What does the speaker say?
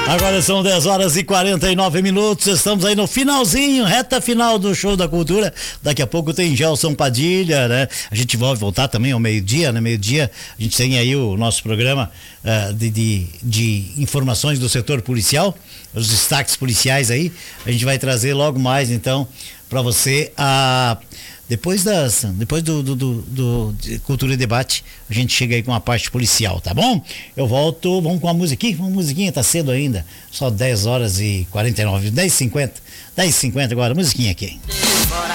Agora são 10 horas e 49 minutos, estamos aí no finalzinho, reta final do Show da Cultura. Daqui a pouco tem Gelson Padilha, né? A gente vai voltar também ao meio-dia, né? Meio-dia a gente tem aí o nosso programa de informações do setor policial, os destaques policiais aí. A gente vai trazer logo mais, então, para você depois do Cultura e Debate, a gente chega aí com a parte policial, tá bom? Eu volto, vamos com uma musiquinha, tá cedo ainda, só 10 horas e 49, 10h50 agora, musiquinha aqui.